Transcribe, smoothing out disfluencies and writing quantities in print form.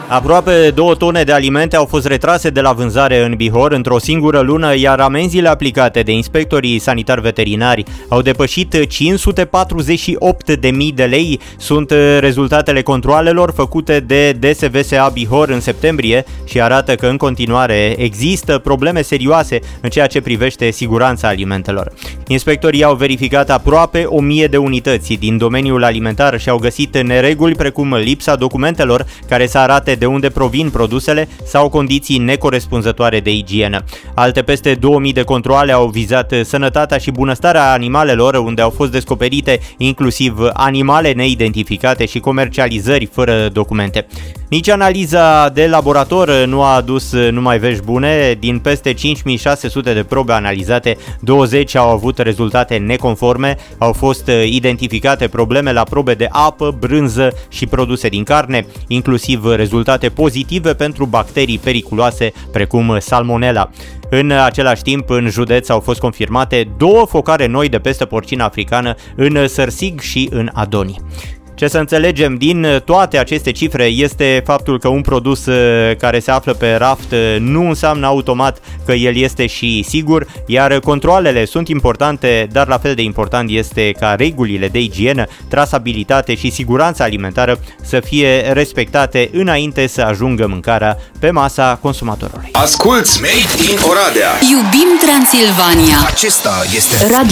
Aproape 2 tone de alimente au fost retrase de la vânzare în Bihor într-o singură lună, iar amenziile aplicate de inspectorii sanitari veterinari au depășit 548.000 de lei. Sunt rezultatele controalelor făcute de DSVSA Bihor în septembrie și arată că în continuare există probleme serioase în ceea ce privește siguranța alimentelor. Inspectorii au verificat aproape 1000 de unități din domeniul alimentar și au găsit nereguli precum lipsa documentelor care să arate de unde provin produsele sau condiții necorespunzătoare de igienă. Alte peste 2000 de controale au vizat sănătatea și bunăstarea animalelor, unde au fost descoperite inclusiv animale neidentificate și comercializări fără documente. Nici analiza de laborator nu a adus numai vești bune. Din peste 5600 de probe analizate, 20 au avut rezultate neconforme. Au fost identificate probleme la probe de apă, brânză și produse din carne, inclusiv rezultate pozitive pentru bacterii periculoase precum salmonella. În același timp, în județ au fost confirmate 2 focare noi de pestă porcină africană în Sărsig și în Adoni. Ce să înțelegem din toate aceste cifre este faptul că un produs care se află pe raft nu înseamnă automat că el este și sigur, iar controalele sunt importante, dar la fel de important este ca regulile de igienă, trasabilitate și siguranța alimentară să fie respectate înainte să ajungă mâncarea pe masa consumatorului. Asculți Made in Oradea. Iubim Transilvania. Acesta este Radio